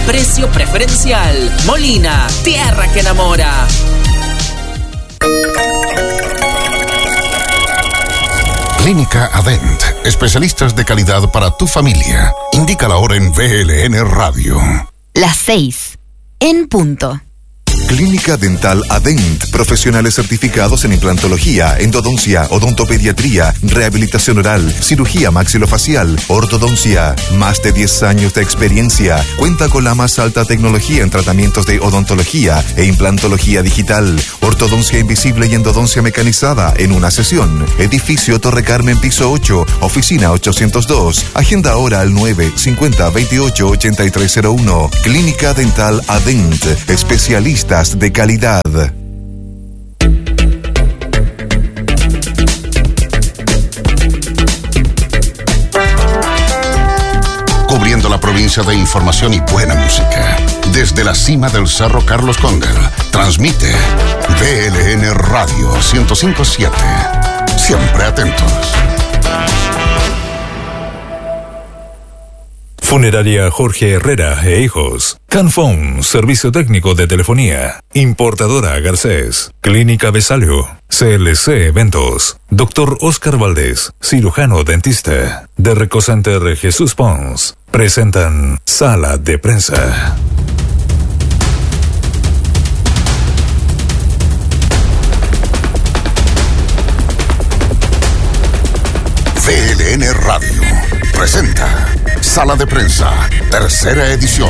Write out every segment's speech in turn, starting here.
precio preferencial. Molina, tierra que enamora. Clínica Adent, especialistas de calidad para tu familia. Indica la hora en VLN Radio. Las 6, en punto. Clínica Dental Adent, profesionales certificados en implantología, endodoncia, odontopediatría, rehabilitación oral, cirugía maxilofacial, ortodoncia. Más de 10 años de experiencia. Cuenta con la más alta tecnología en tratamientos de odontología e implantología digital, ortodoncia invisible y endodoncia mecanizada en una sesión. Edificio Torre Carmen, piso 8, oficina 802. Agenda ahora al 950-28-8301. Clínica Dental Adent, especialistas de calidad. Cubriendo la provincia de información y buena música. Desde la cima del Cerro Carlos Cóndel, transmite VLN Radio 105.7. Siempre atentos. Funeraria Jorge Herrera e Hijos. Canfón, servicio técnico de telefonía. Importadora Garcés. Clínica Besalio. CLC Eventos. Dr. Oscar Valdés, cirujano dentista. De Recocenter Jesús Pons. Presentan Sala de Prensa. VLN Radio presenta Sala de Prensa, tercera edición.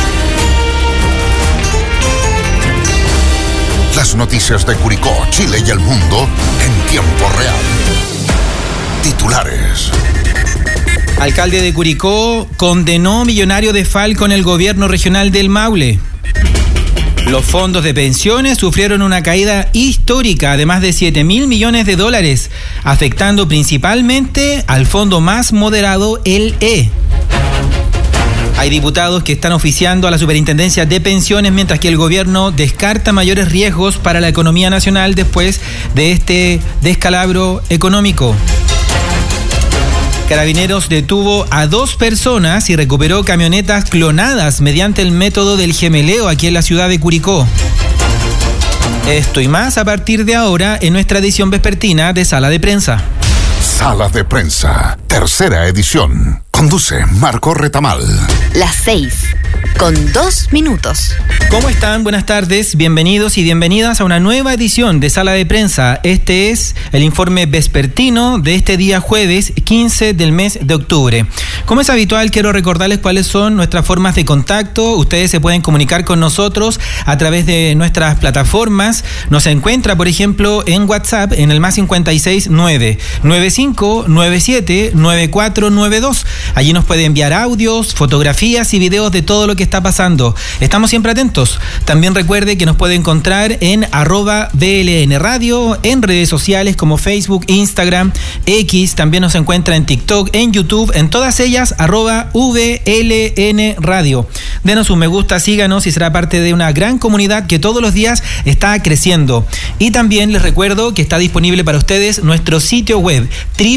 Las noticias de Curicó, Chile y el mundo en tiempo real. Titulares. Alcalde de Curicó condenó millonario desfalco en el gobierno regional del Maule. Los fondos de pensiones sufrieron una caída histórica de más de 7.000 millones de dólares, afectando principalmente al fondo más moderado, el E. Hay diputados que están oficiando a la Superintendencia de Pensiones, mientras que el gobierno descarta mayores riesgos para la economía nacional después de este descalabro económico. Carabineros detuvo a 2 personas y recuperó camionetas clonadas mediante el método del gemeleo aquí en la ciudad de Curicó. Esto y más a partir de ahora en nuestra edición vespertina de Sala de Prensa. Sala de Prensa, tercera edición. Conduce Marco Retamal. Las 6, con 2 minutos. ¿Cómo están? Buenas tardes, bienvenidos y bienvenidas a una nueva edición de Sala de Prensa. Este es el informe vespertino de este día jueves 15 del mes de octubre. Como es habitual, quiero recordarles cuáles son nuestras formas de contacto. Ustedes se pueden comunicar con nosotros a través de nuestras plataformas. Nos encuentra, por ejemplo, en WhatsApp en el más 569 9597 9492. Allí nos puede enviar audios, fotografías y videos de todo lo que está pasando. Estamos siempre atentos. También recuerde que nos puede encontrar en @VLN Radio, en redes sociales como Facebook, Instagram, X. También nos encuentra en TikTok, en YouTube, en todas ellas @VLN Radio. Denos un me gusta, síganos y será parte de una gran comunidad que todos los días está creciendo. Y también les recuerdo que está disponible para ustedes nuestro sitio web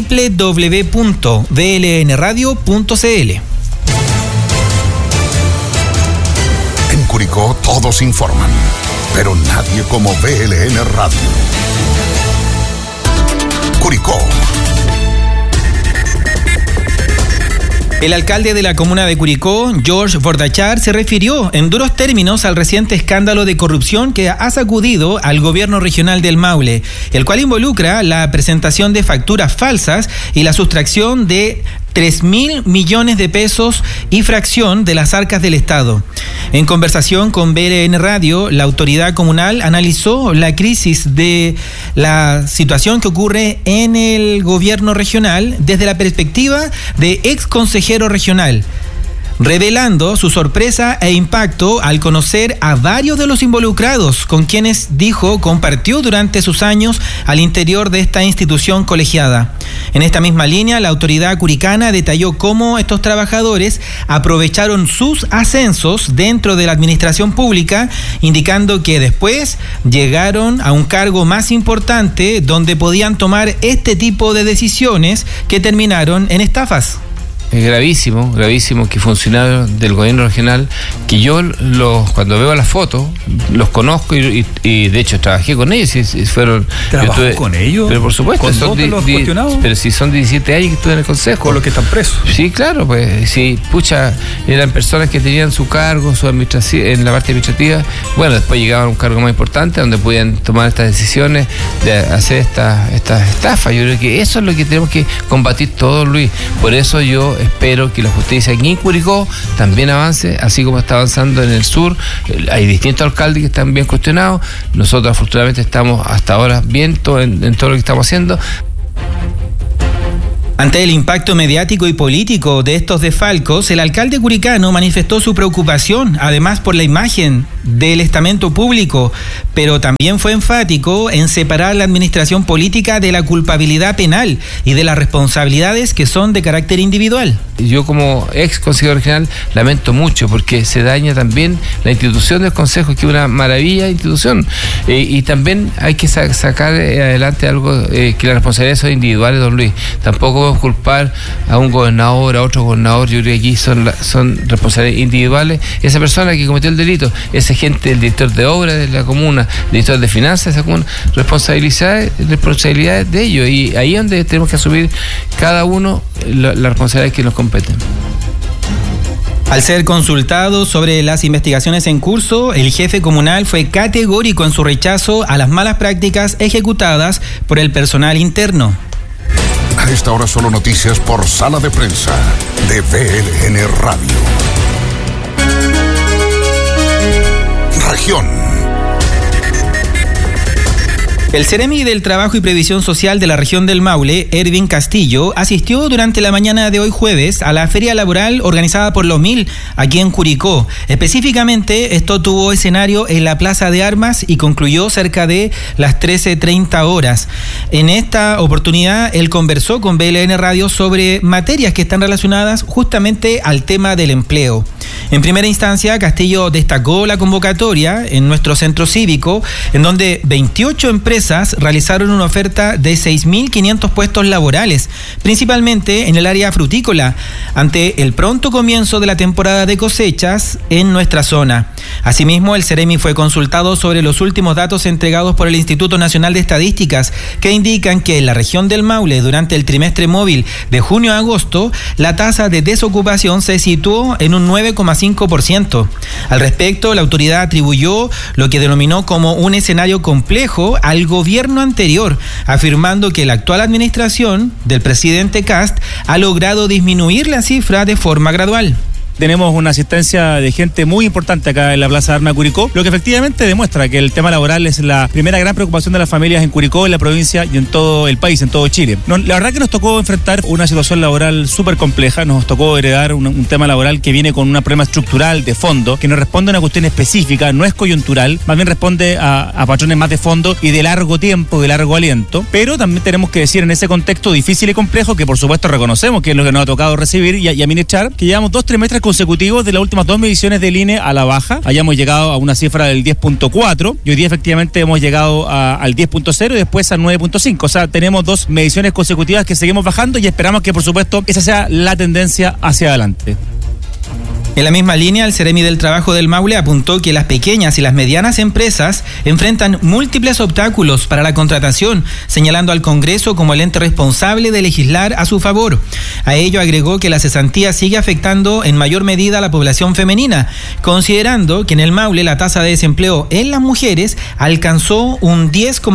www.vlnradio.cl. En Curicó todos informan, pero nadie como VLN Radio. Curicó. El alcalde de la comuna de Curicó, George Bordachar, se refirió en duros términos al reciente escándalo de corrupción que ha sacudido al gobierno regional del Maule, el cual involucra la presentación de facturas falsas y la sustracción de 3.000 millones de pesos y fracción de las arcas del Estado. En conversación con VLN Radio, la autoridad comunal analizó la crisis de la situación que ocurre en el gobierno regional desde la perspectiva de ex consejero regional, revelando su sorpresa e impacto al conocer a varios de los involucrados con quienes, dijo, compartió durante sus años al interior de esta institución colegiada. En esta misma línea, la autoridad curicana detalló cómo estos trabajadores aprovecharon sus ascensos dentro de la administración pública, indicando que después llegaron a un cargo más importante donde podían tomar este tipo de decisiones que terminaron en estafas. Es gravísimo que funcionarios del gobierno regional que yo cuando veo las fotos, los conozco y de hecho trabajé con ellos. ¿Trabajó con ellos? Pero por supuesto. ¿Con todos los cuestionados? Pero si son 17 años que estuve en el Consejo. ¿Con los que están presos? Sí, claro, pues sí, eran personas que tenían su cargo, su administración, en la parte administrativa. Bueno, después llegaban a un cargo más importante donde podían tomar estas decisiones de hacer estas estafas. Yo creo que eso es lo que tenemos que combatir todos, Luis. Por eso yo espero que la justicia aquí en Curicó también avance, así como está avanzando en el sur. Hay distintos alcaldes que están bien cuestionados. Nosotros afortunadamente estamos hasta ahora bien en todo lo que estamos haciendo. Ante el impacto mediático y político de estos desfalcos, el alcalde curicano manifestó su preocupación, además por la imagen del estamento público, pero también fue enfático en separar la administración política de la culpabilidad penal y de las responsabilidades que son de carácter individual. Yo como ex consejero regional lamento mucho porque se daña también la institución del Consejo, que es una maravilla de institución, y también hay que sacar adelante algo que las responsabilidades son individuales, don Luis. Tampoco podemos culpar a un gobernador, a otro gobernador. Yo creo que aquí son responsabilidades individuales. Esa persona que cometió el delito, esa gente, el director de obra de la comuna, el director de finanzas de esa comuna, responsabilidades de ellos, y ahí es donde tenemos que asumir cada uno las responsabilidades que nos competen. Al ser consultado sobre las investigaciones en curso, el jefe comunal fue categórico en su rechazo a las malas prácticas ejecutadas por el personal interno. A esta hora solo noticias por Sala de Prensa de VLN Radio. Región. El Ceremi del Trabajo y Previsión Social de la región del Maule, Erwin Castillo, asistió durante la mañana de hoy jueves a la feria laboral organizada por los MIL aquí en Curicó. Específicamente, esto tuvo escenario en la Plaza de Armas y concluyó cerca de las 13:30 horas. En esta oportunidad, él conversó con VLN Radio sobre materias que están relacionadas justamente al tema del empleo. En primera instancia, Castillo destacó la convocatoria en nuestro centro cívico, en donde 28 empresas realizaron una oferta de 6.500 puestos laborales, principalmente en el área frutícola, ante el pronto comienzo de la temporada de cosechas en nuestra zona. Asimismo, el Ceremi fue consultado sobre los últimos datos entregados por el Instituto Nacional de Estadísticas, que indican que en la región del Maule, durante el trimestre móvil de junio a agosto, la tasa de desocupación se situó en un 9,5%. Al respecto, la autoridad atribuyó lo que denominó como un escenario complejo al gobierno anterior, afirmando que la actual administración del presidente Kast ha logrado disminuir la cifra de forma gradual. Tenemos una asistencia de gente muy importante acá en la Plaza de Armas de Curicó, lo que efectivamente demuestra que el tema laboral es la primera gran preocupación de las familias en Curicó, en la provincia y en todo el país, en todo Chile. La verdad que nos tocó enfrentar una situación laboral súper compleja, nos tocó heredar un tema laboral que viene con un problema estructural de fondo, que no responde a una cuestión específica, no es coyuntural, más bien responde a patrones más de fondo y de largo tiempo, de largo aliento, pero también tenemos que decir en ese contexto difícil y complejo, que por supuesto reconocemos que es lo que nos ha tocado recibir y administrar, que llevamos 2 trimestres consecutivos de las últimas 2 mediciones del INE a la baja. Hayamos llegado a una cifra del 10.4 y hoy día efectivamente hemos llegado al 10.0 y después al 9.5. O sea, tenemos 2 mediciones consecutivas que seguimos bajando y esperamos que por supuesto esa sea la tendencia hacia adelante. En la misma línea, el Ceremi del Trabajo del Maule apuntó que las pequeñas y las medianas empresas enfrentan múltiples obstáculos para la contratación, señalando al Congreso como el ente responsable de legislar a su favor. A ello agregó que la cesantía sigue afectando en mayor medida a la población femenina, considerando que en el Maule la tasa de desempleo en las mujeres alcanzó un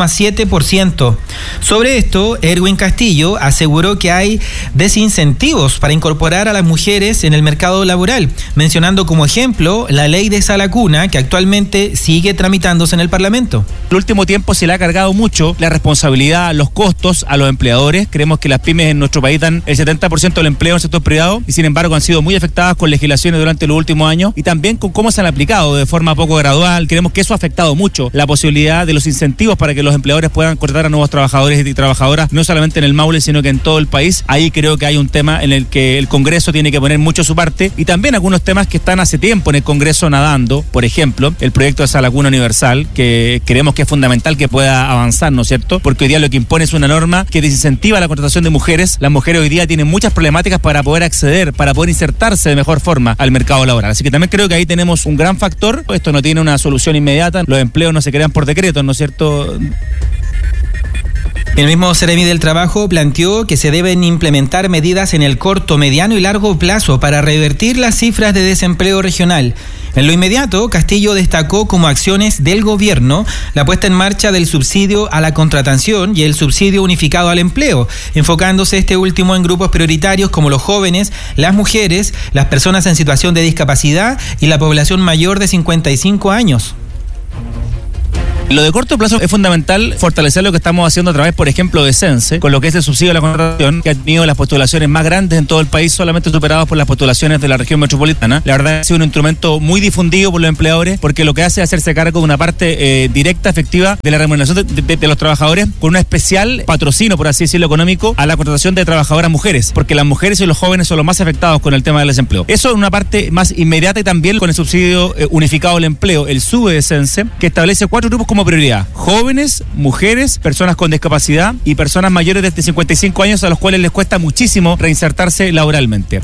10,7%. Sobre esto, Erwin Castillo aseguró que hay desincentivos para incorporar a las mujeres en el mercado laboral, mencionando como ejemplo la ley de sala cuna, que actualmente sigue tramitándose en el Parlamento. En el último tiempo se le ha cargado mucho la responsabilidad, los costos a los empleadores. Creemos que las pymes en nuestro país dan el 70% del empleo en el sector privado y sin embargo han sido muy afectadas con legislaciones durante los últimos años y también con cómo se han aplicado de forma poco gradual. Creemos que eso ha afectado mucho la posibilidad de los incentivos para que los empleadores puedan contratar a nuevos trabajadores y trabajadoras, no solamente en el Maule, sino que en todo el país. Ahí creo que hay un tema en el que el Congreso tiene que poner mucho su parte y también algunos otros temas que están hace tiempo en el Congreso nadando, por ejemplo, el proyecto de esa laguna universal, que creemos que es fundamental que pueda avanzar, ¿no es cierto? Porque hoy día lo que impone es una norma que desincentiva la contratación de mujeres. Las mujeres hoy día tienen muchas problemáticas para poder acceder, para poder insertarse de mejor forma al mercado laboral. Así que también creo que ahí tenemos un gran factor. Esto no tiene una solución inmediata, los empleos no se crean por decreto, ¿no es cierto? El mismo Seremi del Trabajo planteó que se deben implementar medidas en el corto, mediano y largo plazo para revertir las cifras de desempleo regional. En lo inmediato, Castillo destacó como acciones del gobierno la puesta en marcha del subsidio a la contratación y el subsidio unificado al empleo, enfocándose este último en grupos prioritarios como los jóvenes, las mujeres, las personas en situación de discapacidad y la población mayor de 55 años. Lo de corto plazo es fundamental fortalecer lo que estamos haciendo a través, por ejemplo, de Sense, con lo que es el subsidio a la contratación, que ha tenido las postulaciones más grandes en todo el país, solamente superadas por las postulaciones de la región metropolitana. La verdad ha sido un instrumento muy difundido por los empleadores, porque lo que hace es hacerse cargo de una parte directa, efectiva, de la remuneración de los trabajadores, con un especial patrocinio, por así decirlo, económico, a la contratación de trabajadoras mujeres, porque las mujeres y los jóvenes son los más afectados con el tema del desempleo. Eso es una parte más inmediata, y también con el subsidio unificado al empleo, el SUBE de Sense, que establece 4 grupos como prioridad: jóvenes, mujeres, personas con discapacidad y personas mayores de 55 años a los cuales les cuesta muchísimo reinsertarse laboralmente.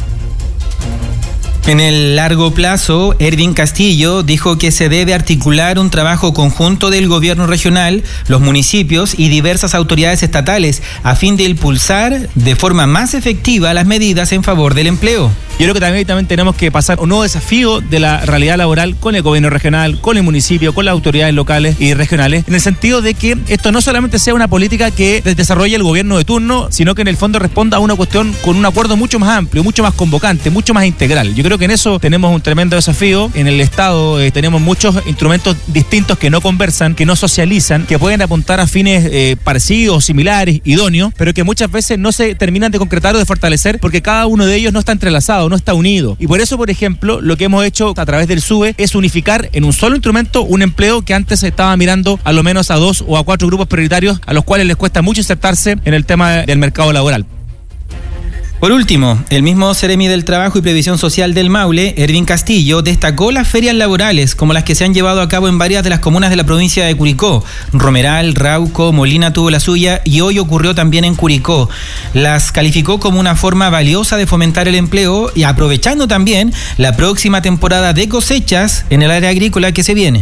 En el largo plazo, Ervin Castillo dijo que se debe articular un trabajo conjunto del gobierno regional, los municipios y diversas autoridades estatales a fin de impulsar de forma más efectiva las medidas en favor del empleo. Yo creo que también tenemos que pasar un nuevo desafío de la realidad laboral con el gobierno regional, con el municipio, con las autoridades locales y regionales, en el sentido de que esto no solamente sea una política que desarrolle el gobierno de turno, sino que en el fondo responda a una cuestión con un acuerdo mucho más amplio, mucho más convocante, mucho más integral. Yo creo que en eso tenemos un tremendo desafío. En el Estado tenemos muchos instrumentos distintos que no conversan, que no socializan, que pueden apuntar a fines parecidos, similares, idóneos, pero que muchas veces no se terminan de concretar o de fortalecer porque cada uno de ellos no está entrelazado, no está unido. Y por eso, por ejemplo, lo que hemos hecho a través del SUBE es unificar en un solo instrumento un empleo que antes se estaba mirando a lo menos a 2 o a 4 grupos prioritarios a los cuales les cuesta mucho insertarse en el tema del mercado laboral. Por último, el mismo Seremi del Trabajo y Previsión Social del Maule, Ervin Castillo, destacó las ferias laborales como las que se han llevado a cabo en varias de las comunas de la provincia de Curicó. Romeral, Rauco, Molina tuvo la suya y hoy ocurrió también en Curicó. Las calificó como una forma valiosa de fomentar el empleo y aprovechando también la próxima temporada de cosechas en el área agrícola que se viene.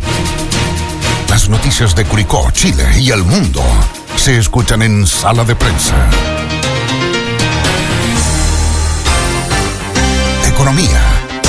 Las noticias de Curicó, Chile y el mundo se escuchan en Sala de Prensa. Economía.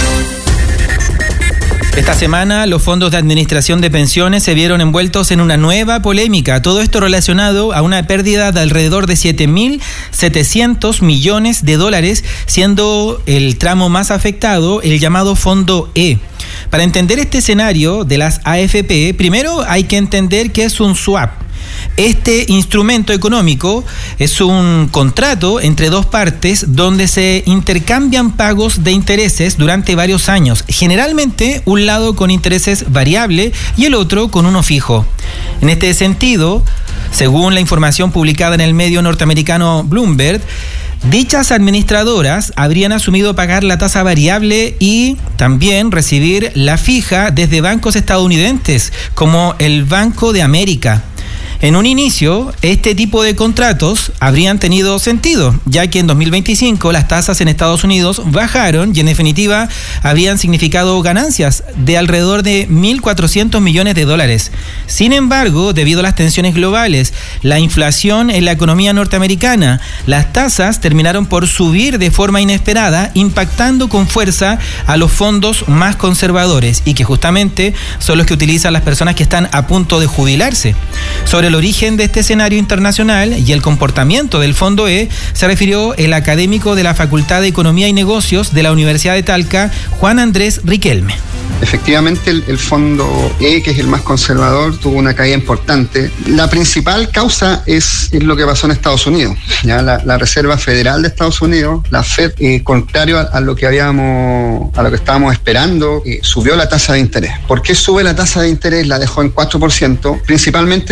Esta semana los fondos de administración de pensiones se vieron envueltos en una nueva polémica. Todo esto relacionado a una pérdida de alrededor de 7.700 millones de dólares, siendo el tramo más afectado el llamado Fondo E. Para entender este escenario de las AFP, primero hay que entender qué es un swap. Este instrumento económico es un contrato entre dos partes donde se intercambian pagos de intereses durante varios años, generalmente un lado con intereses variables y el otro con uno fijo. En este sentido, según la información publicada en el medio norteamericano Bloomberg, dichas administradoras habrían asumido pagar la tasa variable y también recibir la fija desde bancos estadounidenses como el Banco de América. En un inicio, este tipo de contratos habrían tenido sentido, ya que en 2025 las tasas en Estados Unidos bajaron y en definitiva habrían significado ganancias de alrededor de 1.400 millones de dólares. Sin embargo, debido a las tensiones globales, la inflación en la economía norteamericana, las tasas terminaron por subir de forma inesperada, impactando con fuerza a los fondos más conservadores y que justamente son los que utilizan las personas que están a punto de jubilarse. Sobre el origen de este escenario internacional y el comportamiento del Fondo E, se refirió el académico de la Facultad de Economía y Negocios de la Universidad de Talca, Juan Andrés Riquelme. Efectivamente, el Fondo E, que es el más conservador, tuvo una caída importante. La principal causa es lo que pasó en Estados Unidos. Ya la Reserva Federal de Estados Unidos, la Fed, contrario a lo que estábamos esperando, subió la tasa de interés. ¿Por qué sube la tasa de interés? La dejó en 4%, principalmente porque tiene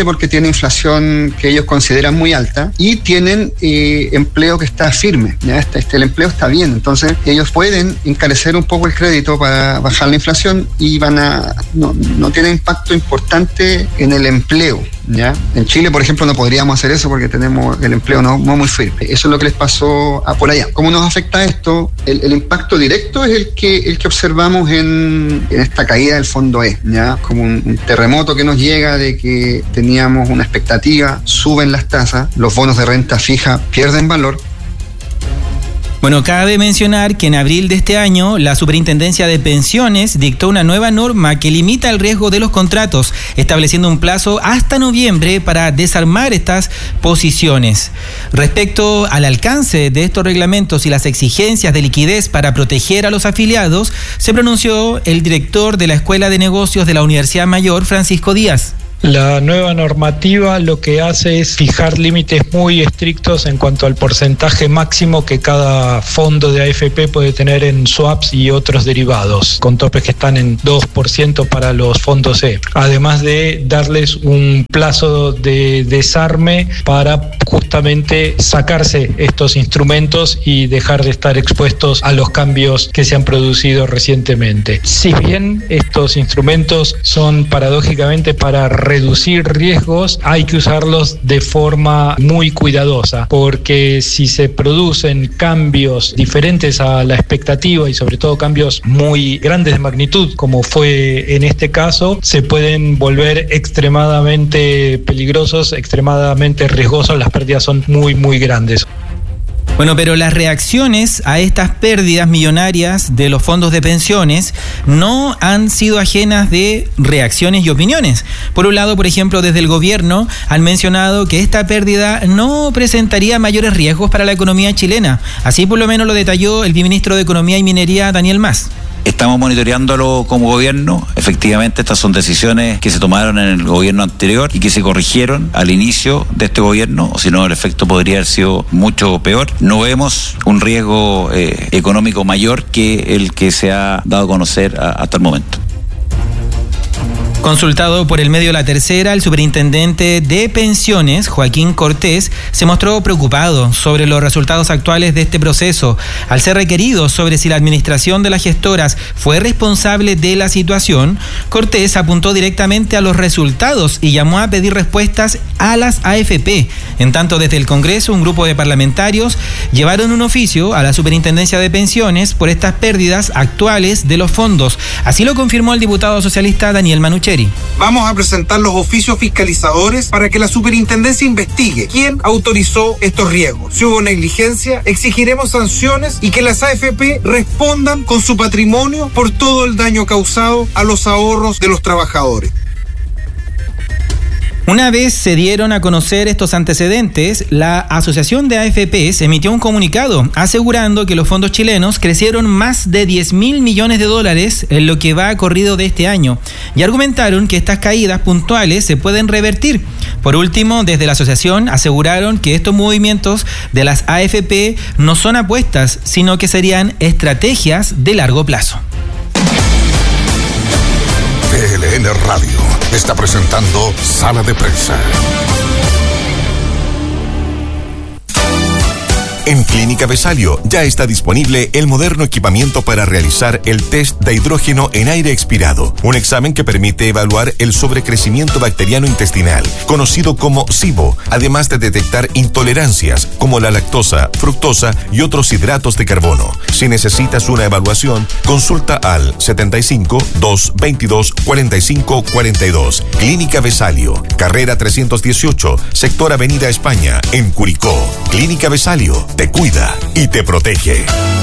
inflación que ellos consideran muy alta y tienen empleo que está firme, ¿ya? El empleo está bien, entonces ellos pueden encarecer un poco el crédito para bajar la inflación y no tiene impacto importante en el empleo, ¿ya? En Chile, por ejemplo, no podríamos hacer eso porque tenemos el empleo no muy firme. Eso es lo que les pasó por allá. ¿Cómo nos afecta esto? El impacto directo es el que observamos en esta caída del fondo E, ¿ya? Como un terremoto que nos llega de que teníamos una expectativa, suben las tasas, los bonos de renta fija pierden valor. Bueno, cabe mencionar que en abril de este año la Superintendencia de Pensiones dictó una nueva norma que limita el riesgo de los contratos, estableciendo un plazo hasta noviembre para desarmar estas posiciones. Respecto al alcance de estos reglamentos y las exigencias de liquidez para proteger a los afiliados, se pronunció el director de la Escuela de Negocios de la Universidad Mayor, Francisco Díaz. La nueva normativa lo que hace es fijar límites muy estrictos en cuanto al porcentaje máximo que cada fondo de AFP puede tener en swaps y otros derivados, con topes que están en 2% para los fondos E. Además de darles un plazo de desarme para justamente sacarse estos instrumentos y dejar de estar expuestos a los cambios que se han producido recientemente. Si bien estos instrumentos son paradójicamente para reducir riesgos, hay que usarlos de forma muy cuidadosa, porque si se producen cambios diferentes a la expectativa y sobre todo cambios muy grandes de magnitud, como fue en este caso, se pueden volver extremadamente peligrosos, extremadamente riesgosos, las pérdidas son muy grandes. Bueno, pero las reacciones a estas pérdidas millonarias de los fondos de pensiones no han sido ajenas de reacciones y opiniones. Por un lado, por ejemplo, desde el gobierno han mencionado que esta pérdida no presentaría mayores riesgos para la economía chilena. Así por lo menos lo detalló el viceministro de Economía y Minería, Daniel Mas. Estamos monitoreándolo como gobierno. Efectivamente, estas son decisiones que se tomaron en el gobierno anterior y que se corrigieron al inicio de este gobierno, o si no, el efecto podría haber sido mucho peor. No vemos un riesgo económico mayor que el que se ha dado a conocer hasta el momento. Consultado por el medio La Tercera, el superintendente de pensiones, Joaquín Cortés, se mostró preocupado sobre los resultados actuales de este proceso. Al ser requerido sobre si la administración de las gestoras fue responsable de la situación, Cortés apuntó directamente a los resultados y llamó a pedir respuestas a las AFP. En tanto, desde el Congreso, un grupo de parlamentarios llevaron un oficio a la Superintendencia de Pensiones por estas pérdidas actuales de los fondos. Así lo confirmó el diputado socialista Daniel Manucheri. Vamos a presentar los oficios fiscalizadores para que la superintendencia investigue quién autorizó estos riesgos. Si hubo negligencia, exigiremos sanciones y que las AFP respondan con su patrimonio por todo el daño causado a los ahorros de los trabajadores. Una vez se dieron a conocer estos antecedentes, la Asociación de AFPs emitió un comunicado asegurando que los fondos chilenos crecieron más de 10.000 millones de dólares en lo que va corrido de este año y argumentaron que estas caídas puntuales se pueden revertir. Por último, desde la asociación aseguraron que estos movimientos de las AFP no son apuestas, sino que serían estrategias de largo plazo. PLN Radio está presentando Sala de Prensa. En Clínica Besalio ya está disponible el moderno equipamiento para realizar el test de hidrógeno en aire expirado, un examen que permite evaluar el sobrecrecimiento bacteriano intestinal, conocido como SIBO, además de detectar intolerancias como la lactosa, fructosa y otros hidratos de carbono. Si necesitas una evaluación, consulta al 75 222 45 42. Clínica Besalio, carrera 318, sector Avenida España, en Curicó. Clínica Besalio te cuida y te protege.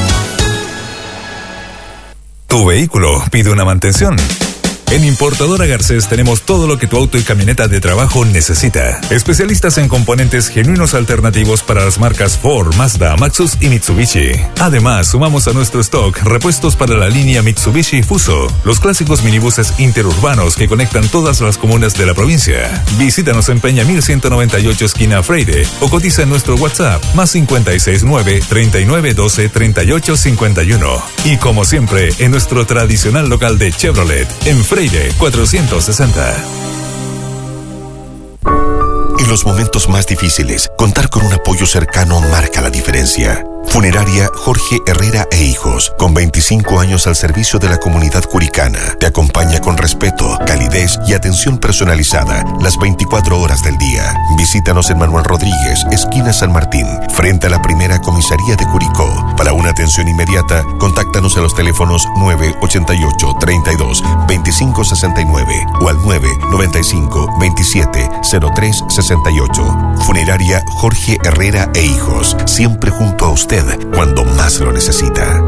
Tu vehículo pide una mantención. En Importadora Garcés tenemos todo lo que tu auto y camioneta de trabajo necesita. Especialistas en componentes genuinos alternativos para las marcas Ford, Mazda, Maxus y Mitsubishi. Además, sumamos a nuestro stock repuestos para la línea Mitsubishi Fuso, los clásicos minibuses interurbanos que conectan todas las comunas de la provincia. Visítanos en Peña 1198 esquina Freire o cotiza en nuestro WhatsApp +569 3912 3851. Y como siempre, en nuestro tradicional local de Chevrolet, en Freire 460. En los momentos más difíciles, contar con un apoyo cercano marca la diferencia. Funeraria Jorge Herrera e Hijos, con 25 años al servicio de la comunidad curicana, te acompaña con respeto, calidez y atención personalizada las 24 horas del día. Visítanos en Manuel Rodríguez, esquina San Martín, frente a la primera comisaría de Curicó. Para una atención inmediata, contáctanos a los teléfonos 988 32 25 69 o al 995 27 03 68. Funeraria Jorge Herrera e Hijos, siempre junto a usted cuando más lo necesita.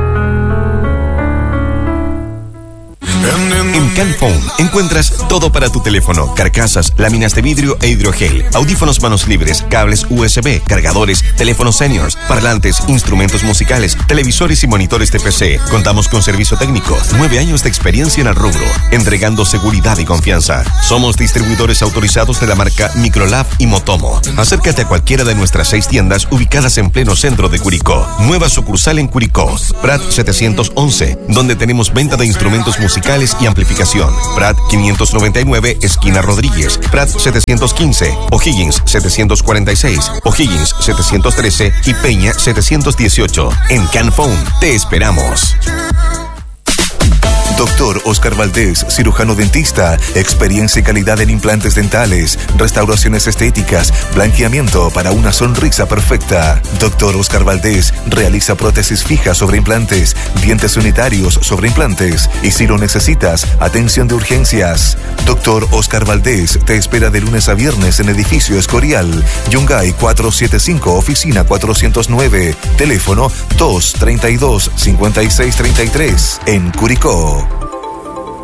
En Canfone encuentras todo para tu teléfono: carcasas, láminas de vidrio e hidrogel, audífonos manos libres, cables USB, cargadores, teléfonos seniors, parlantes, instrumentos musicales, televisores y monitores de PC. Contamos con servicio técnico, 9 años de experiencia en el rubro, entregando seguridad y confianza. Somos distribuidores autorizados de la marca Microlab y Motomo. Acércate a cualquiera de nuestras 6 tiendas ubicadas en pleno centro de Curicó. Nueva sucursal en Curicó, Prat 711, donde tenemos venta de instrumentos musicales y amplificación. Prat 599, esquina Rodríguez. Prat 715, O'Higgins 746, O'Higgins 713 y Peña 718. En Canfone te esperamos. Doctor Oscar Valdés, cirujano dentista, experiencia y calidad en implantes dentales, restauraciones estéticas, blanqueamiento para una sonrisa perfecta. Doctor Oscar Valdés realiza prótesis fijas sobre implantes, dientes unitarios sobre implantes y, si lo necesitas, atención de urgencias. Doctor Oscar Valdés te espera de lunes a viernes en Edificio Escorial, Yungay 475, oficina 409, teléfono 232-5633, en Curicó.